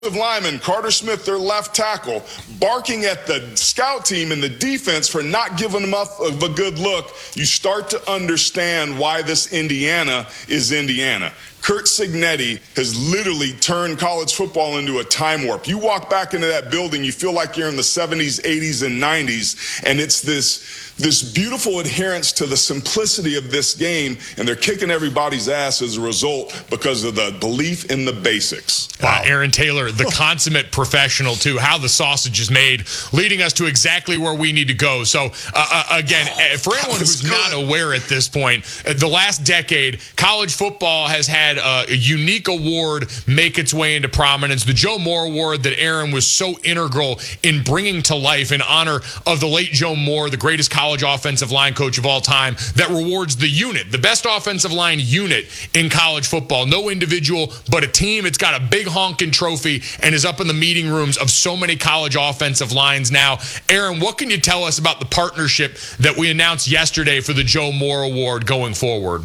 lineman, Carter Smith, their left tackle, barking at the scout team and the defense for not giving them up of a good look, you start to understand why this Indiana is Indiana. Curt Cignetti has literally turned college football into a time warp. You walk back into that building, you feel like you're in the 70s, 80s, and 90s, and it's this beautiful adherence to the simplicity of this game, and they're kicking everybody's ass as a result because of the belief in the basics. Wow. Aaron Taylor, the consummate professional, too, how the sausage is made, leading us to exactly where we need to go. So, again, for anyone who's not aware at this point, the last decade, college football has had a unique award make its way into prominence, the Joe Moore Award that Aaron was so integral in bringing to life in honor of the late Joe Moore, the greatest college offensive line coach of all time, that rewards the unit, the best offensive line unit in college football. No individual, but a team. It's got a big honking trophy and is up in the meeting rooms of so many college offensive lines now. Aaron, what can you tell us about the partnership that we announced yesterday for the Joe Moore Award going forward?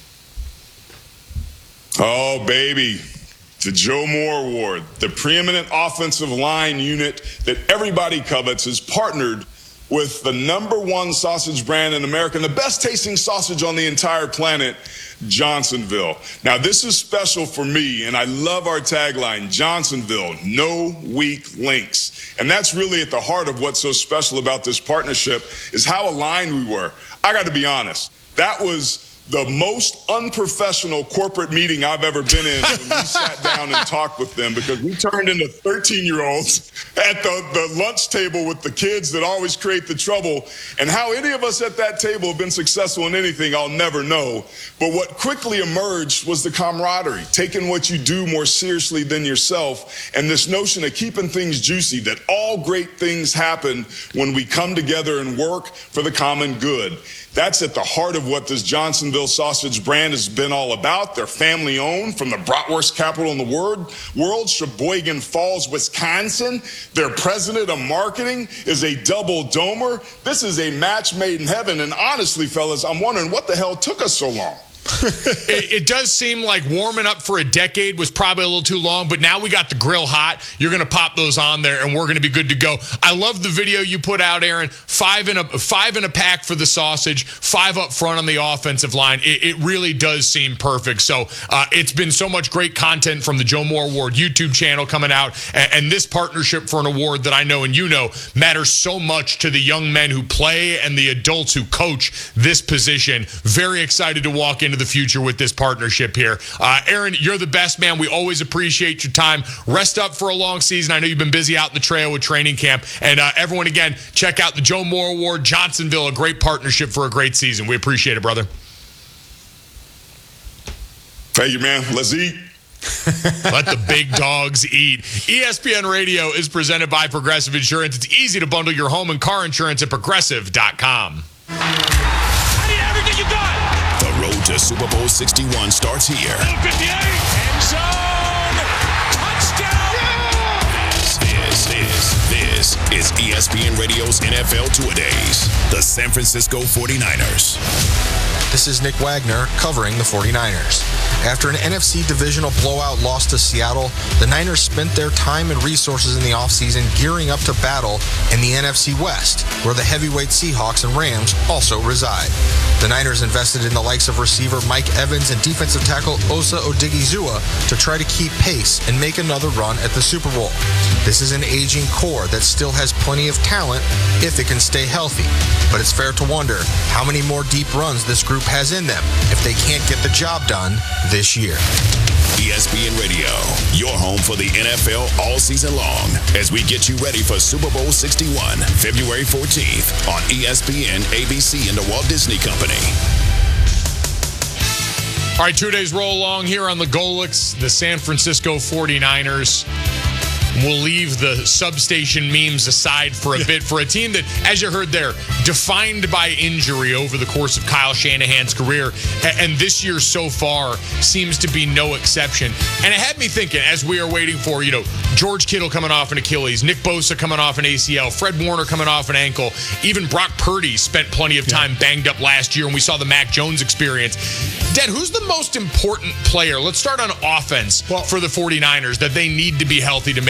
Oh, baby. The Joe Moore Award, the preeminent offensive line unit that everybody covets, is partnered with the #1 sausage brand in America and the best tasting sausage on the entire planet, Johnsonville. Now, this is special for me, and I love our tagline, Johnsonville, no weak links. And that's really at the heart of what's so special about this partnership, is how aligned we were. I got to be honest, that was the most unprofessional corporate meeting I've ever been in when we sat down and talked with them, because we turned into 13-year-olds at the lunch table with the kids that always create the trouble. And how any of us at that table have been successful in anything, I'll never know. But what quickly emerged was the camaraderie, taking what you do more seriously than yourself, and this notion of keeping things juicy, that all great things happen when we come together and work for the common good. That's at the heart of what this Johnsonville sausage brand has been all about. They're family owned from the bratwurst capital in the world, Sheboygan Falls, Wisconsin. Their president of marketing is a double domer. This is a match made in heaven. And honestly, fellas, I'm wondering what the hell took us so long. It does seem like warming up for a decade was probably a little too long, but now we got the grill hot. You're going to pop those on there, and we're going to be good to go. I love the video you put out, Aaron. Five in a pack for the sausage, 5 up front on the offensive line. It really does seem perfect. So it's been so much great content from the Joe Moore Award YouTube channel coming out, and this partnership for an award that I know and you know matters so much to the young men who play and the adults who coach this position. Very excited to walk into the future with this partnership here. Aaron, you're the best, man. We always appreciate your time. Rest up for a long season. I know you've been busy out in the trail with training camp. And everyone, again, check out the Joe Moore Award, Johnsonville, a great partnership for a great season. We appreciate it, brother. Thank you, man. Let's eat. Let the big dogs eat. ESPN Radio is presented by Progressive Insurance. It's easy to bundle your home and car insurance at Progressive.com. I need everything you got. The road to Super Bowl 61 starts here. 58, end zone, touchdown! This is ESPN Radio's NFL Two-A-Days. The San Francisco 49ers. This is Nick Wagner covering the 49ers. After an NFC divisional blowout loss to Seattle, the Niners spent their time and resources in the offseason gearing up to battle in the NFC West, where the heavyweight Seahawks and Rams also reside. The Niners invested in the likes of receiver Mike Evans and defensive tackle Osa Odigizua to try to keep pace and make another run at the Super Bowl. This is an aging core that still has plenty of talent if it can stay healthy. But it's fair to wonder how many more deep runs this group has in them if they can't get the job done this year. ESPN Radio, your home for the NFL all season long, as we get you ready for Super Bowl 61, February 14th on ESPN, ABC, and the Walt Disney Company. All right, 2 days roll along here on the Golics, the San Francisco 49ers. We'll leave the substation memes aside for a bit for a team that, as you heard there, defined by injury over the course of Kyle Shanahan's career. And this year so far seems to be no exception. And it had me thinking, as we are waiting for, George Kittle coming off an Achilles, Nick Bosa coming off an ACL, Fred Warner coming off an ankle, even Brock Purdy spent plenty of time banged up last year, and we saw the Mac Jones experience. Dad, who's the most important player? Let's start on offense for the 49ers that they need to be healthy to make